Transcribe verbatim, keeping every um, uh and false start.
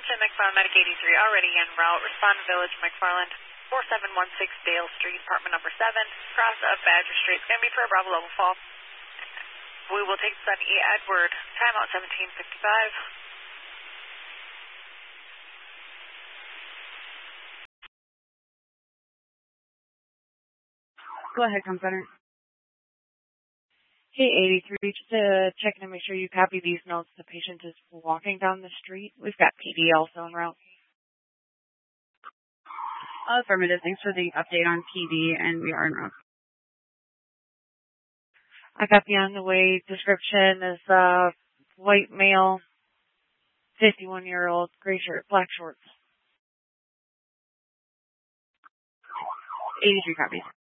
Attention, McFarland Medic eighty-three, already en route. Respond to Village McFarland, four seven one six Dale Street, apartment number seven, cross of Badger Street. It's going to be for a Bravo level fall. We will take Sun E. Edward, timeout seventeen fifty-five. Go ahead, come center. Hey, eighty-three, just to check in and make sure you copy these notes. The patient is walking down the street. We've got P D also en route. Affirmative. Thanks for the update on P D, and we are en route. I copy on the way. Description is uh, white male, fifty-one-year-old, gray shirt, black shorts. eighty-three copies.